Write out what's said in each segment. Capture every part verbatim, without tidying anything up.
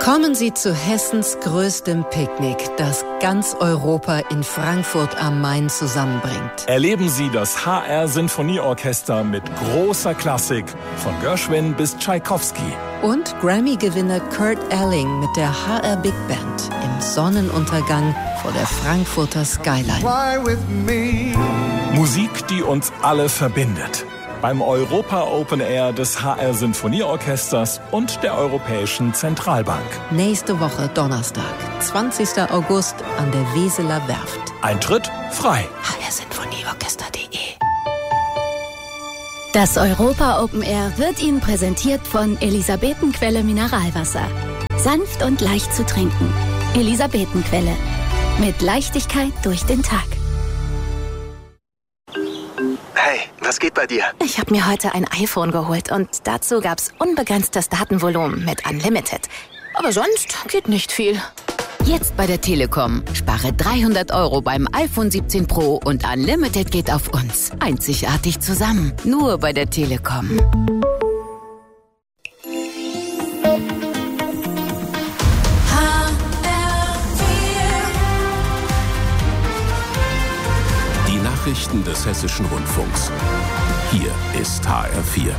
Kommen Sie zu Hessens größtem Picknick, das ganz Europa in Frankfurt am Main zusammenbringt. Erleben Sie das H R Sinfonieorchester mit großer Klassik, von Gershwin bis Tschaikowski. Und Grammy-Gewinner Kurt Elling mit der H R Big Band im Sonnenuntergang vor der Frankfurter Skyline. Musik, die uns alle verbindet. Beim Europa Open Air des H R Sinfonieorchesters und der Europäischen Zentralbank. Nächste Woche Donnerstag, zwanzigster August an der Weseler Werft. Eintritt frei. h r sinfonieorchester punkt de Das Europa Open Air wird Ihnen präsentiert von Elisabetenquelle Mineralwasser. Sanft und leicht zu trinken. Elisabetenquelle. Mit Leichtigkeit durch den Tag. Hey, was geht bei dir? Ich habe mir heute ein iPhone geholt und dazu gab's unbegrenztes Datenvolumen mit Unlimited. Aber sonst geht nicht viel. Jetzt bei der Telekom. Spare dreihundert Euro beim iPhone siebzehn Pro und Unlimited geht auf uns. Einzigartig zusammen. Nur bei der Telekom. Die Nachrichten des Hessischen Rundfunks. Hier ist H R vier.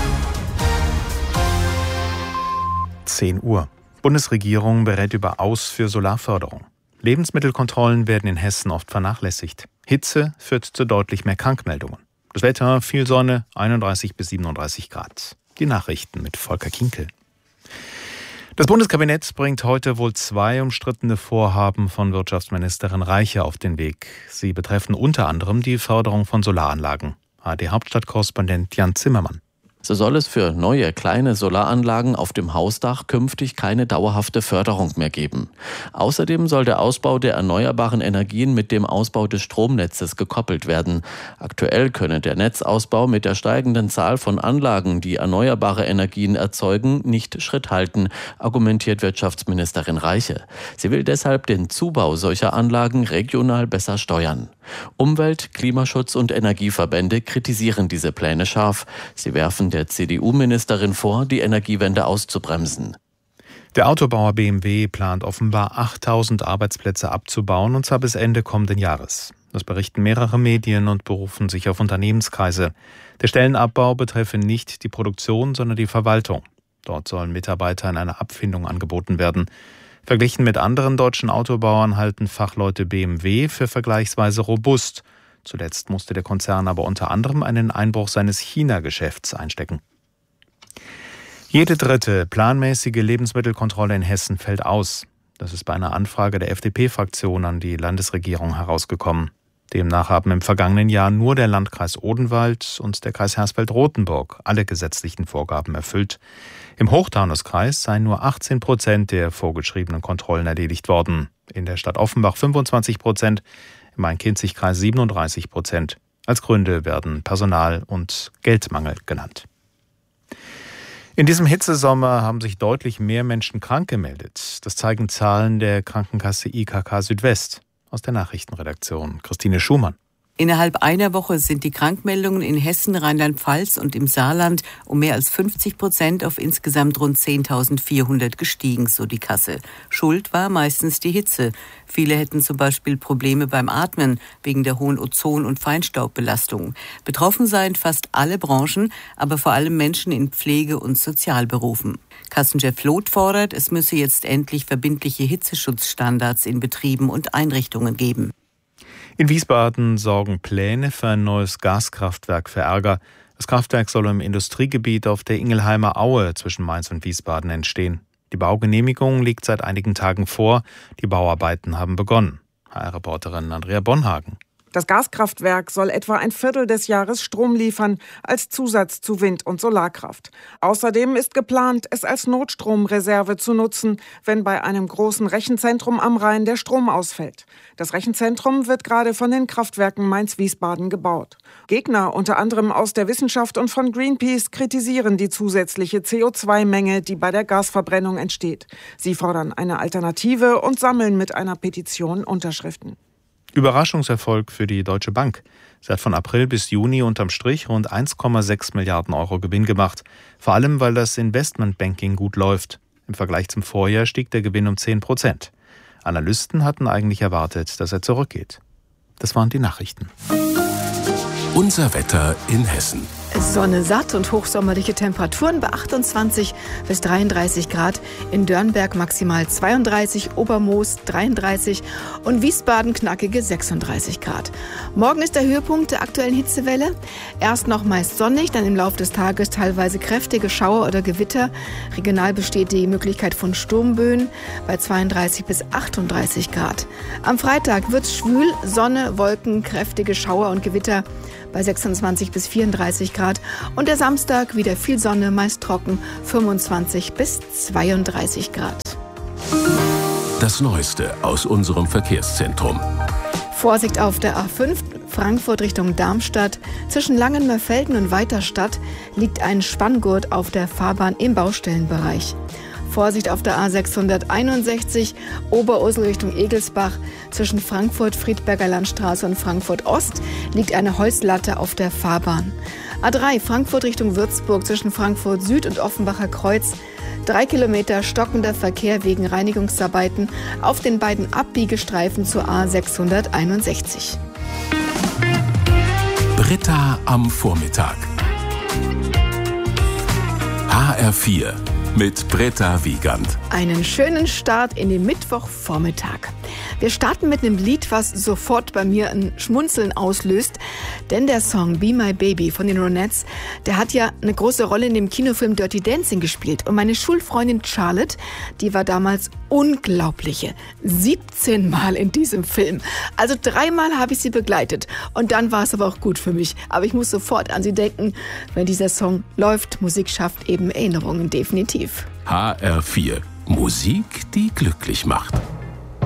zehn Uhr. Bundesregierung berät über Aus für Solarförderung. Lebensmittelkontrollen werden in Hessen oft vernachlässigt. Hitze führt zu deutlich mehr Krankmeldungen. Das Wetter, viel Sonne, einunddreißig bis siebenunddreißig Grad. Die Nachrichten mit Volker Kinkel. Das Bundeskabinett bringt heute wohl zwei umstrittene Vorhaben von Wirtschaftsministerin Reiche auf den Weg. Sie betreffen unter anderem die Förderung von Solaranlagen. A R D-Hauptstadtkorrespondent Jan Zimmermann. So soll es für neue kleine Solaranlagen auf dem Hausdach künftig keine dauerhafte Förderung mehr geben. Außerdem soll der Ausbau der erneuerbaren Energien mit dem Ausbau des Stromnetzes gekoppelt werden. Aktuell könne der Netzausbau mit der steigenden Zahl von Anlagen, die erneuerbare Energien erzeugen, nicht Schritt halten, argumentiert Wirtschaftsministerin Reiche. Sie will deshalb den Zubau solcher Anlagen regional besser steuern. Umwelt-, Klimaschutz- und Energieverbände kritisieren diese Pläne scharf. Sie werfen der C D U-Ministerin vor, die Energiewende auszubremsen. Der Autobauer B M W plant offenbar achttausend Arbeitsplätze abzubauen, und zwar bis Ende kommenden Jahres. Das berichten mehrere Medien und berufen sich auf Unternehmenskreise. Der Stellenabbau betreffe nicht die Produktion, sondern die Verwaltung. Dort sollen Mitarbeitern eine Abfindung angeboten werden. Verglichen mit anderen deutschen Autobauern halten Fachleute B M W für vergleichsweise robust. Zuletzt musste der Konzern aber unter anderem einen Einbruch seines China-Geschäfts einstecken. Jede dritte planmäßige Lebensmittelkontrolle in Hessen fällt aus. Das ist bei einer Anfrage der F D P-Fraktion an die Landesregierung herausgekommen. Demnach haben im vergangenen Jahr nur der Landkreis Odenwald und der Kreis Hersfeld-Rotenburg alle gesetzlichen Vorgaben erfüllt. Im Hochtaunuskreis seien nur achtzehn Prozent der vorgeschriebenen Kontrollen erledigt worden. In der Stadt Offenbach fünfundzwanzig Prozent, im Main-Kinzig-Kreis siebenunddreißig Prozent. Als Gründe werden Personal- und Geldmangel genannt. In diesem Hitzesommer haben sich deutlich mehr Menschen krank gemeldet. Das zeigen Zahlen der Krankenkasse I K K Südwest. Aus der Nachrichtenredaktion Christine Schumann. Innerhalb einer Woche sind die Krankmeldungen in Hessen, Rheinland-Pfalz und im Saarland um mehr als fünfzig Prozent auf insgesamt rund zehntausendvierhundert gestiegen, so die Kasse. Schuld war meistens die Hitze. Viele hätten zum Beispiel Probleme beim Atmen wegen der hohen Ozon- und Feinstaubbelastung. Betroffen seien fast alle Branchen, aber vor allem Menschen in Pflege- und Sozialberufen. Kassenchef Loth fordert, es müsse jetzt endlich verbindliche Hitzeschutzstandards in Betrieben und Einrichtungen geben. In Wiesbaden sorgen Pläne für ein neues Gaskraftwerk für Ärger. Das Kraftwerk soll im Industriegebiet auf der Ingelheimer Aue zwischen Mainz und Wiesbaden entstehen. Die Baugenehmigung liegt seit einigen Tagen vor. Die Bauarbeiten haben begonnen. H R-Reporterin Andrea Bonhagen. Das Gaskraftwerk soll etwa ein Viertel des Jahres Strom liefern, als Zusatz zu Wind- und Solarkraft. Außerdem ist geplant, es als Notstromreserve zu nutzen, wenn bei einem großen Rechenzentrum am Rhein der Strom ausfällt. Das Rechenzentrum wird gerade von den Kraftwerken Mainz-Wiesbaden gebaut. Gegner, unter anderem aus der Wissenschaft und von Greenpeace, kritisieren die zusätzliche C O zwei Menge, die bei der Gasverbrennung entsteht. Sie fordern eine Alternative und sammeln mit einer Petition Unterschriften. Überraschungserfolg für die Deutsche Bank. Sie hat von April bis Juni unterm Strich rund eins Komma sechs Milliarden Euro Gewinn gemacht. Vor allem, weil das Investmentbanking gut läuft. Im Vergleich zum Vorjahr stieg der Gewinn um zehn Prozent. Analysten hatten eigentlich erwartet, dass er zurückgeht. Das waren die Nachrichten. Unser Wetter in Hessen. Sonne satt und hochsommerliche Temperaturen bei achtundzwanzig bis dreiunddreißig Grad. In Dörnberg maximal zweiunddreißig, Obermoos dreiunddreißig und Wiesbaden knackige sechsunddreißig Grad. Morgen ist der Höhepunkt der aktuellen Hitzewelle. Erst noch meist sonnig, dann im Laufe des Tages teilweise kräftige Schauer oder Gewitter. Regional besteht die Möglichkeit von Sturmböen bei zweiunddreißig bis achtunddreißig Grad. Am Freitag wird's schwül, Sonne, Wolken, kräftige Schauer und Gewitter bei sechsundzwanzig bis vierunddreißig Grad. Und der Samstag wieder viel Sonne, meist trocken, fünfundzwanzig bis zweiunddreißig Grad. Das Neueste aus unserem Verkehrszentrum. Vorsicht auf der A fünf, Frankfurt Richtung Darmstadt. Zwischen Langenmörfelden und Weiterstadt liegt ein Spanngurt auf der Fahrbahn im Baustellenbereich. Vorsicht auf der A sechshunderteinundsechzig, Oberursel Richtung Egelsbach. Zwischen Frankfurt-Friedberger Landstraße und Frankfurt Ost liegt eine Holzlatte auf der Fahrbahn. A drei, Frankfurt Richtung Würzburg, zwischen Frankfurt Süd und Offenbacher Kreuz. Drei Kilometer stockender Verkehr wegen Reinigungsarbeiten auf den beiden Abbiegestreifen zur A sechshunderteinundsechzig. Britta am Vormittag. H R vier mit Britta Wiegand. Einen schönen Start in den Mittwochvormittag. Wir starten mit einem Lied, was sofort bei mir ein Schmunzeln auslöst. Denn der Song Be My Baby von den Ronettes, der hat ja eine große Rolle in dem Kinofilm Dirty Dancing gespielt. Und meine Schulfreundin Charlotte, die war damals unglaubliche siebzehn Mal in diesem Film. Also dreimal habe ich sie begleitet. Und dann war es aber auch gut für mich. Aber ich muss sofort an sie denken, wenn dieser Song läuft. Musik schafft eben Erinnerungen, definitiv. H R vier. Musik, die glücklich macht.